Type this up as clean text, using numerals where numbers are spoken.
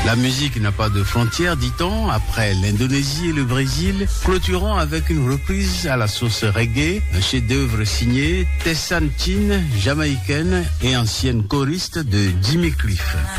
La musique n'a pas de frontières, dit-on, après l'Indonésie et le Brésil. Clôturons avec une reprise à la sauce reggae, un chef-d'œuvre signé Tessanne Chin, jamaïcaine et ancienne choriste de Jimmy Cliff.